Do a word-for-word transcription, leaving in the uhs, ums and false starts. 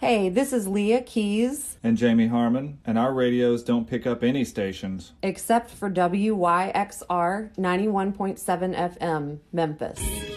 Hey, this is Leah Keys. And Jamie Harmon, and our radios don't pick up any stations. Except for W Y X R ninety-one point seven F M, Memphis.